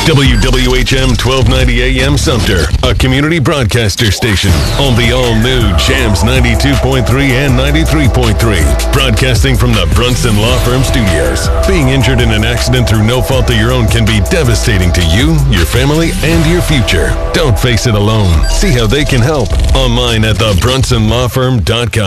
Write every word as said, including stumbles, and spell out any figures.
W W H M twelve ninety A M Sumter, a community broadcaster station on the all-new Jams ninety-two point three and ninety-three point three. Broadcasting from the Brunson Law Firm Studios. Being injured in an accident through no fault of your own can be devastating to you, your family, and your future. Don't face it alone. See how they can help online at the brunson law firm dot com.